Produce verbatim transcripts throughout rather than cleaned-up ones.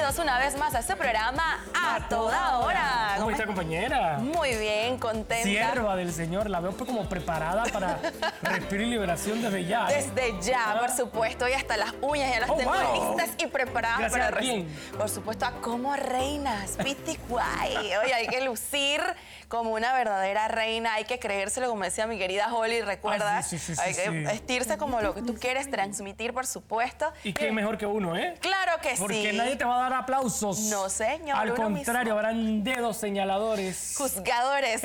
bienvenidos una vez más a este programa A Toda Hora. ¿Cómo está, compañera? Muy bien, contenta. Sierva del Señor, la veo pues como preparada para Respiro y Liberación desde ya. ¿eh? Desde ya, ¿Ah? por supuesto, y hasta las uñas ya las Oh, tengo wow. listas y preparadas. Gracias para a quién. Por supuesto, a Como Reinas, Piti Guay. Oye, hay que lucir como una verdadera reina, hay que creérselo, como decía mi querida Holly, ¿recuerdas? Ah, sí, sí, sí, hay sí, que sí. vestirse como lo que tú quieres transmitir, por supuesto. Y qué mejor que uno, ¿eh? Claro que Porque sí. Porque nadie te va a dar aplausos. No, señor. Al uno contrario, mismo. habrán dedos señaladores. Juzgadores.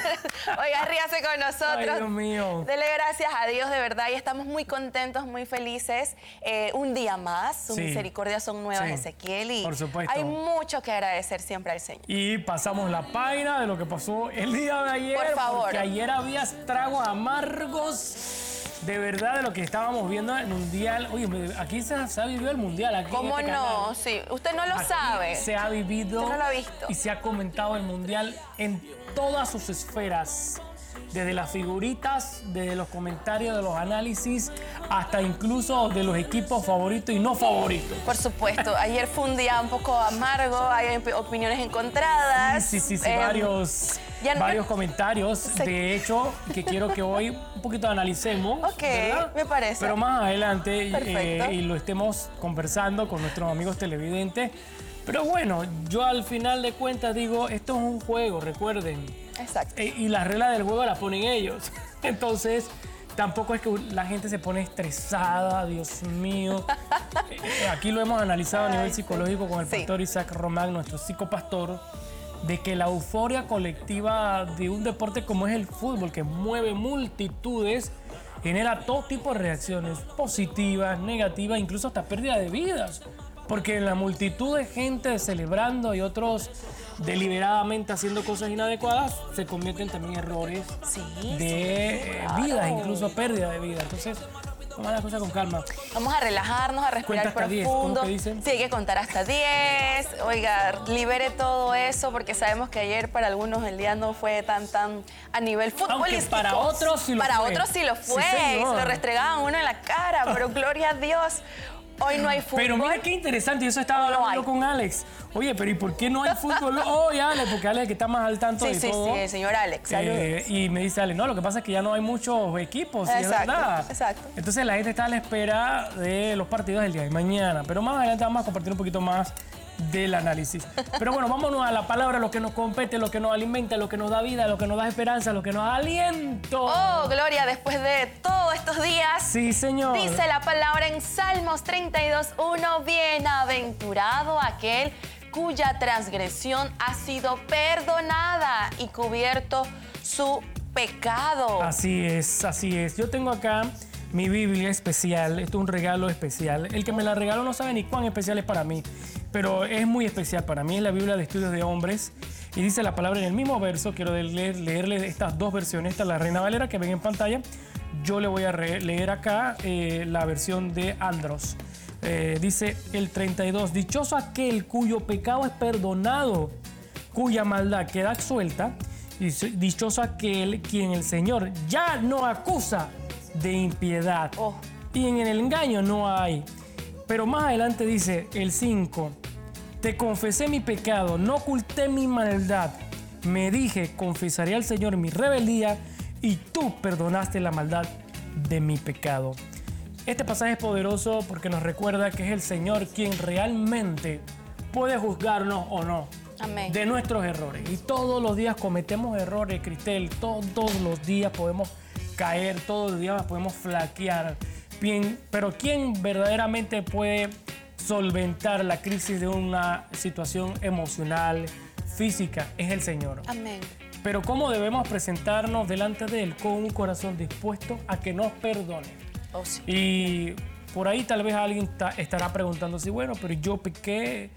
Oiga, ríase con nosotros. Ay, Dios mío. Dele gracias a Dios, de verdad, y estamos muy contentos, muy felices. Eh, un día más, sus Sí. misericordias son nuevas, Sí. Ezequiel, y Por supuesto. hay mucho que agradecer siempre al Señor. Y pasamos la página de lo que pasó el día de ayer. Por favor. Porque ayer había tragos amargos. De verdad, de lo que estábamos viendo en el Mundial. Oye, aquí se, se ha vivido el Mundial. Aquí ¿Cómo en este no? canal. Sí, usted no lo Aquí sabe. Se ha vivido Usted no lo ha visto. y se ha comentado el Mundial en todas sus esferas. Desde las figuritas, desde los comentarios, de los análisis, hasta incluso de los equipos favoritos y no favoritos. Por supuesto, ayer fue un día un poco amargo, hay op- opiniones encontradas. Sí, sí, sí, Eh, varios, ya no- varios comentarios. Sí. De hecho, que quiero que hoy un poquito analicemos. Ok, ¿verdad? me parece. Pero más adelante eh, Perfecto. y lo estemos conversando con nuestros amigos televidentes. Pero bueno, yo al final de cuentas digo, esto es un juego, recuerden. Exacto. Eh, y las reglas del juego las ponen ellos. Entonces, tampoco es que la gente se pone estresada, Dios mío. Eh, aquí lo hemos analizado a nivel Ay, psicológico con el sí. pastor Isaac Román, nuestro psicopastor, de que la euforia colectiva de un deporte como es el fútbol, que mueve multitudes, genera todo tipo de reacciones positivas, negativas, incluso hasta pérdida de vidas. Porque en la multitud de gente celebrando y otros deliberadamente haciendo cosas inadecuadas, se convierten también en errores Sí, de sí, eh, claro. vidas, incluso pérdida de vida. Entonces, toma las cosas con calma. Vamos a relajarnos, a Cuenta respirar hasta diez, profundo. ¿cómo que dicen? Sí, hay que contar hasta diez. Oiga, libere todo eso, porque sabemos que ayer para algunos el día no fue tan, tan a nivel futbolístico. para otros sí lo Para fue. otros sí lo Sí, fue. y señor. se lo restregaban uno en la cara, pero gloria a Dios. Hoy no hay fútbol. Pero mira qué interesante, yo eso estaba No hablando hay. con Alex. Oye, pero ¿y por qué no hay fútbol hoy, Alex? Porque Alex que está más al tanto Sí, de sí, todo. sí, el señor Alex. Saludos. Eh, y me dice Alex, no, lo que pasa es que ya no hay muchos equipos, y es Exacto, verdad. exacto. Entonces la gente está a la espera de los partidos del día de mañana. Pero más adelante vamos a compartir un poquito más del análisis. Pero bueno, vámonos a la palabra, lo que nos compete, lo que nos alimenta, lo que nos da vida, lo que nos da esperanza, lo que nos da aliento. Oh, Gloria, después de todos estos días, Sí, señor. dice la palabra en Salmos treinta y dos, uno, bienaventurado aquel cuya transgresión ha sido perdonada y cubierto su pecado. Así es, así es. Yo tengo acá mi Biblia especial. Esto es un regalo especial. El que me la regaló no sabe ni cuán especial es para mí, pero es muy especial para mí. Es la Biblia de Estudios de Hombres. Y dice la palabra en el mismo verso. Quiero leer, leerle estas dos versiones. Esta es la Reina Valera que ven en pantalla. Yo le voy a re- leer acá eh, la versión de Andros. Eh, dice el treinta y dos. Dichoso aquel cuyo pecado es perdonado, cuya maldad queda absuelta. Y dichoso aquel quien el Señor ya no acusa de impiedad. Oh. Y en el engaño no hay. Pero más adelante dice el cinco. Te confesé mi pecado, no oculté mi maldad. Me dije, confesaré al Señor mi rebeldía y tú perdonaste la maldad de mi pecado. Este pasaje es poderoso porque nos recuerda que es el Señor quien realmente puede juzgarnos o no. Amén. De nuestros errores. Y todos los días cometemos errores, Cristel. Todos los días podemos caer, todos los días podemos flaquear. Bien, pero ¿quién verdaderamente puede solventar la crisis de una situación emocional, física? Es el Señor. Amén. Pero ¿cómo debemos presentarnos delante de Él? Con un corazón dispuesto a que nos perdone. Oh, sí. Y por ahí tal vez alguien ta- estará preguntándose, bueno, pero yo pequé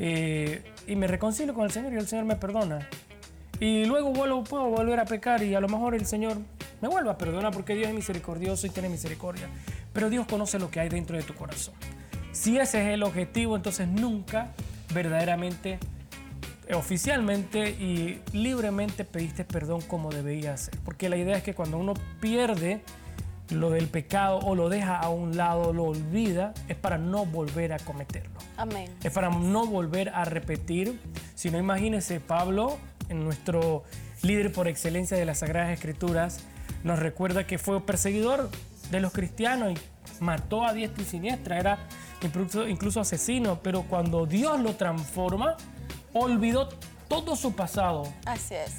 eh, y me reconcilio con el Señor y el Señor me perdona. Y luego vuelvo, puedo volver a pecar y a lo mejor el Señor me vuelve a perdonar porque Dios es misericordioso y tiene misericordia. Pero Dios conoce lo que hay dentro de tu corazón. Si ese es el objetivo, entonces nunca verdaderamente, oficialmente y libremente pediste perdón como debía ser. Porque la idea es que cuando uno pierde lo del pecado o lo deja a un lado, lo olvida, es para no volver a cometerlo. Amén. Es para no volver a repetir. Si no, imagínense, Pablo, en nuestro líder por excelencia de las Sagradas Escrituras, nos recuerda que fue perseguidor de los cristianos y mató a diestra y siniestra, era incluso, incluso asesino, pero cuando Dios lo transforma, olvidó todo su pasado. Así es.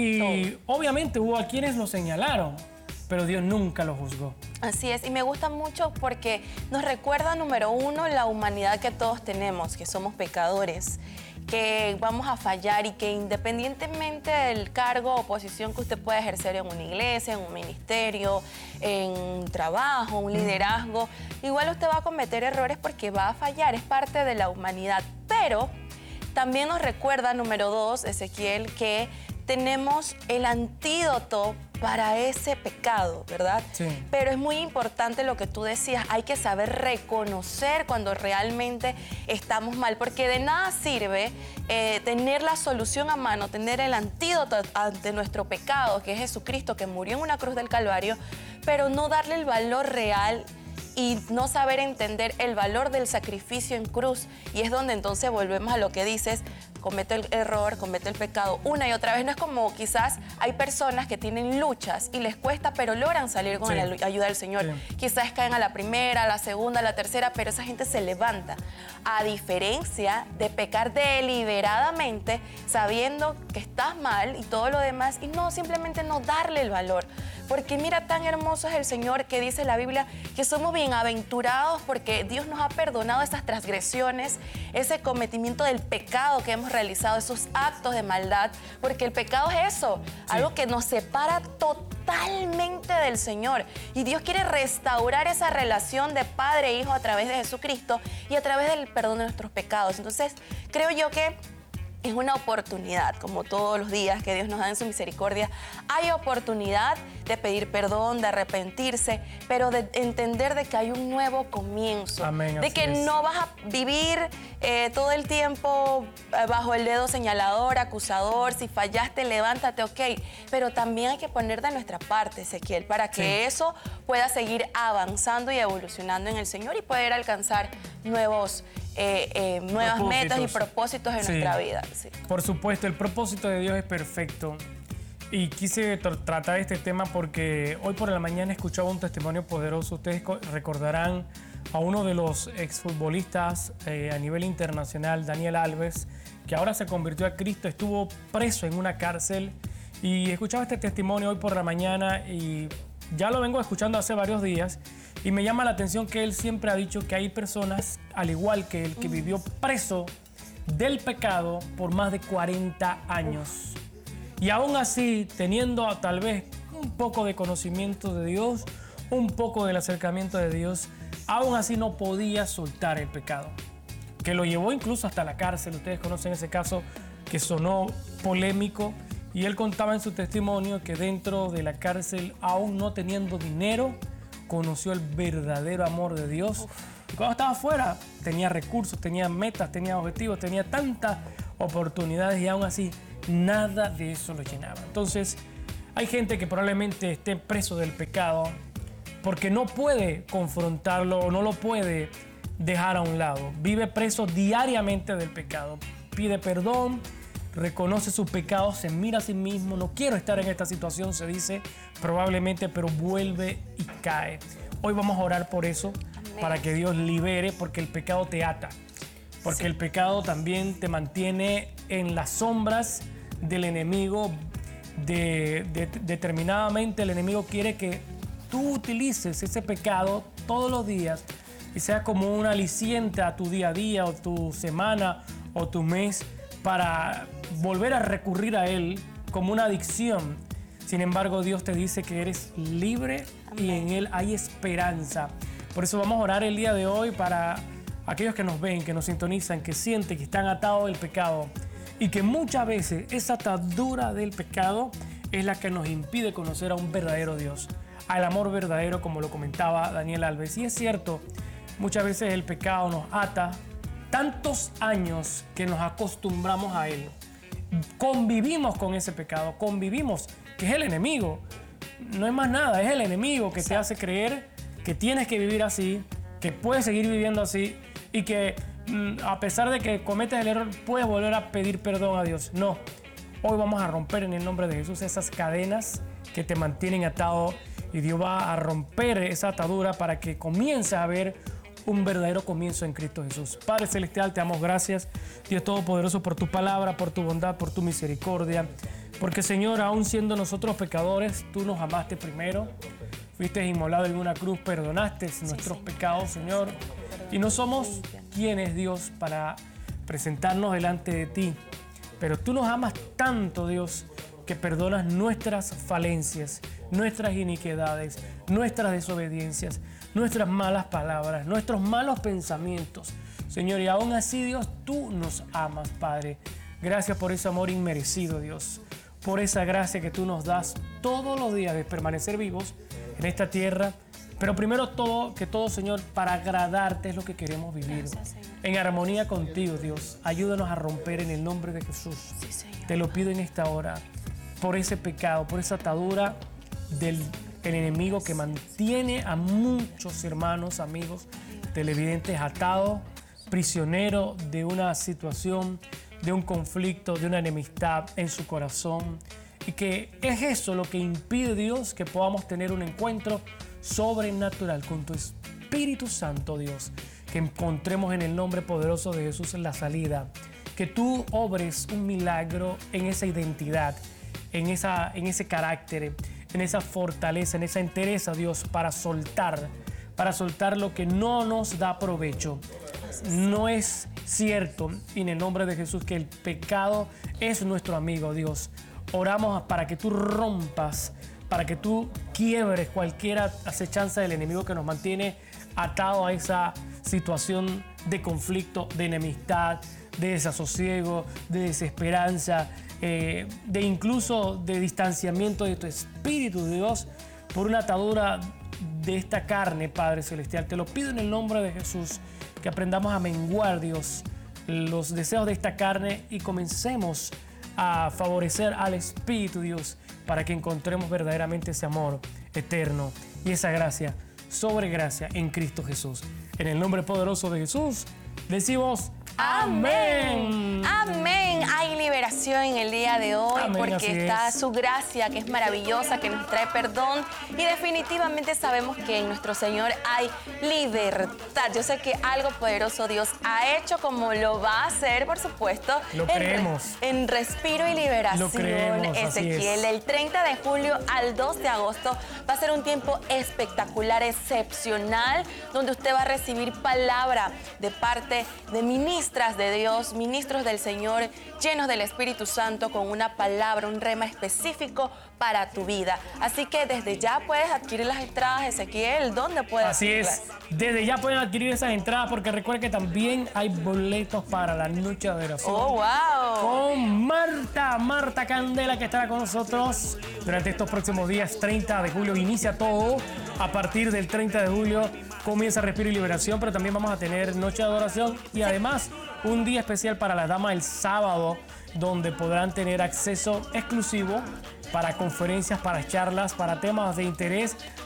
Y todo. Obviamente hubo a quienes lo señalaron, pero Dios nunca lo juzgó. Así es, y me gusta mucho porque nos recuerda, número uno, la humanidad que todos tenemos, que somos pecadores, que vamos a fallar y que independientemente del cargo o posición que usted pueda ejercer en una iglesia, en un ministerio, en un trabajo, un liderazgo, igual usted va a cometer errores porque va a fallar, es parte de la humanidad. Pero también nos recuerda, número dos, Ezequiel, que tenemos el antídoto para ese pecado, ¿verdad? Sí. Pero es muy importante lo que tú decías, hay que saber reconocer cuando realmente estamos mal, porque de nada sirve eh, tener la solución a mano, tener el antídoto ante nuestro pecado, que es Jesucristo, que murió en una cruz del Calvario, pero no darle el valor real y no saber entender el valor del sacrificio en cruz. Y es donde entonces volvemos a lo que dices, comete el error, comete el pecado una y otra vez. No es como quizás hay personas que tienen luchas y les cuesta, pero logran salir con Sí. la ayuda del Señor. Sí. Quizás caen a la primera, a la segunda, a la tercera, pero esa gente se levanta. A diferencia de pecar deliberadamente, sabiendo que estás mal y todo lo demás, y no, simplemente no darle el valor. Porque mira, tan hermoso es el Señor que dice la Biblia que somos bienaventurados porque Dios nos ha perdonado esas transgresiones, ese cometimiento del pecado que hemos realizado, esos actos de maldad, porque el pecado es eso, Sí. algo que nos separa totalmente del Señor. Y Dios quiere restaurar esa relación de padre e hijo a través de Jesucristo y a través del perdón de nuestros pecados. Entonces, creo yo que es una oportunidad, como todos los días que Dios nos da en su misericordia. Hay oportunidad de pedir perdón, de arrepentirse, pero de entender de que hay un nuevo comienzo. Amén, de así que es. no vas a vivir eh, todo el tiempo eh, bajo el dedo señalador, acusador. Si fallaste, levántate, ok. Pero también hay que poner de nuestra parte, Ezequiel, para que Sí. eso pueda seguir avanzando y evolucionando en el Señor y poder alcanzar nuevos Eh, eh, nuevas Propósitos. metas y propósitos en Sí. nuestra vida. Sí. Por supuesto, el propósito de Dios es perfecto. Y quise tr- tratar este tema porque hoy por la mañana escuchaba un testimonio poderoso. Ustedes co- recordarán a uno de los exfutbolistas eh, a nivel internacional, Daniel Alves, que ahora se convirtió a Cristo, estuvo preso en una cárcel. Y escuchaba este testimonio hoy por la mañana y ya lo vengo escuchando hace varios días. Y me llama la atención que él siempre ha dicho que hay personas, al igual que él, que vivió preso del pecado por más de cuarenta años. Y aún así, teniendo tal vez un poco de conocimiento de Dios, un poco del acercamiento de Dios, aún así no podía soltar el pecado, que lo llevó incluso hasta la cárcel. Ustedes conocen ese caso que sonó polémico. Y él contaba en su testimonio que dentro de la cárcel, aún no teniendo dinero, conoció el verdadero amor de Dios. Uf. Y cuando estaba afuera, tenía recursos, tenía metas, tenía objetivos, tenía tantas oportunidades y aún así nada de eso lo llenaba. Entonces, hay gente que probablemente esté preso del pecado porque no puede confrontarlo o no lo puede dejar a un lado. Vive preso diariamente del pecado. Pide perdón, reconoce sus pecados, se mira a sí mismo, no quiero estar en esta situación, se dice probablemente, pero vuelve y cae. Hoy vamos a orar por eso, Amén. Para que Dios libere, porque el pecado te ata, porque sí. El pecado también te mantiene en las sombras del enemigo. De, de, determinadamente el enemigo quiere que tú utilices ese pecado todos los días y sea como un aliciente a tu día a día o tu semana o tu mes, para volver a recurrir a él como una adicción. Sin embargo, Dios te dice que eres libre. Amén. Y en él hay esperanza. Por eso vamos a orar el día de hoy para aquellos que nos ven, que nos sintonizan, que sienten que están atados del pecado y que muchas veces esa atadura del pecado es la que nos impide conocer a un verdadero Dios, al amor verdadero, como lo comentaba Daniel Alves. Y es cierto, muchas veces el pecado nos ata tantos años que nos acostumbramos a él. Convivimos con ese pecado, convivimos, que es el enemigo. no es más nada, es el enemigo que te hace creer que tienes que vivir así, que puedes seguir viviendo así y que mm, a pesar de que cometes el error, puedes volver a pedir perdón a Dios. No, hoy vamos a romper en el nombre de Jesús esas cadenas que te mantienen atado y Dios va a romper esa atadura para que comiences a ver un verdadero comienzo en Cristo Jesús. Padre Celestial, te damos gracias, Dios Todopoderoso, por tu palabra, por tu bondad, por tu misericordia. Porque, Señor, aún siendo nosotros pecadores, tú nos amaste primero. Fuiste inmolado en una cruz, perdonaste sí, nuestros Señor. pecados, Señor. Y no somos quienes, Dios, para presentarnos delante de ti. Pero tú nos amas tanto, Dios, que perdonas nuestras falencias, nuestras iniquidades, nuestras desobediencias, nuestras malas palabras, nuestros malos pensamientos. Señor, y aún así, Dios, tú nos amas, Padre. Gracias por ese amor inmerecido, Dios. Por esa gracia que tú nos das todos los días de permanecer vivos en esta tierra. Pero primero todo, que todo, Señor, para agradarte es lo que queremos vivir. Gracias, en armonía contigo, Dios. Ayúdanos a romper en el nombre de Jesús. Sí, te lo pido en esta hora. Por ese pecado, por esa atadura del el enemigo que mantiene a muchos hermanos, amigos, televidentes atados, prisioneros de una situación, de un conflicto, de una enemistad en su corazón. Y que es eso lo que impide, Dios, que podamos tener un encuentro sobrenatural con tu Espíritu Santo, Dios. Que encontremos en el nombre poderoso de Jesús en la salida. Que tú obres un milagro en esa identidad, en, esa, en ese carácter, en esa fortaleza, en esa entereza, Dios, para soltar, para soltar lo que no nos da provecho. No es cierto, en el nombre de Jesús, que el pecado es nuestro amigo, Dios. Oramos para que tú rompas, para que tú quiebres cualquier acechanza del enemigo que nos mantiene atado a esa situación de conflicto, de enemistad, de desasosiego, de desesperanza, eh, de incluso de distanciamiento de tu Espíritu, Dios, por una atadura de esta carne, Padre Celestial. Te lo pido en el nombre de Jesús, que aprendamos a menguar, Dios, los deseos de esta carne y comencemos a favorecer al Espíritu, Dios, para que encontremos verdaderamente ese amor eterno y esa gracia sobre gracia en Cristo Jesús. En el nombre poderoso de Jesús, decimos amén. Amén. Hay liberación en el día de hoy. Amén, porque está es. su gracia, que es maravillosa, que nos trae perdón. Y definitivamente sabemos que en nuestro Señor hay libertad. Yo sé que algo poderoso Dios ha hecho, como lo va a hacer, por supuesto. Lo en, creemos. En Respiro y Liberación, lo creemos, Ezequiel. Del treinta de julio al dos de agosto va a ser un tiempo espectacular, excepcional, donde usted va a recibir palabra de parte de ministros de Dios, ministros del Señor, llenos del Espíritu Santo, con una palabra, un rema específico para tu vida. Así que desde ya puedes adquirir las entradas, Ezequiel. ¿Dónde puedes Así adquirirlas? es, desde ya pueden adquirir esas entradas, porque recuerden que también hay boletos para la noche de adoración. ¡Oh, wow! Con Marta, Marta Candela, que estará con nosotros durante estos próximos días. Treinta de julio inicia todo. A partir del treinta de julio comienza Respiro y Liberación, pero también vamos a tener noche de adoración y además un día especial para las damas el sábado, donde podrán tener acceso exclusivo para conferencias, para charlas, para temas de interés